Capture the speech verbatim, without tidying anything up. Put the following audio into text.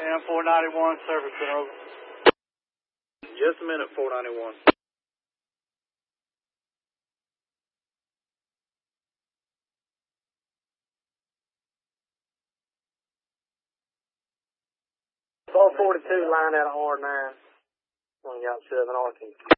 And four ninety-one, service center, over. Just a minute, four ninety-one. four forty-two, line out of R nine. One got seven R T.